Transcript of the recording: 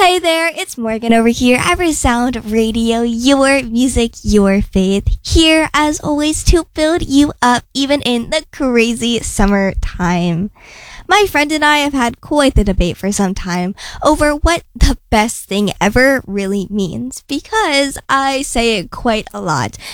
Hey there, it's Morgan over here at Resound Radio, your music, your faith. Here, as always, to build you up even in the crazy summertime. My friend and I have had quite the debate for some time over what the best thing ever really means, because I say it quite a lot.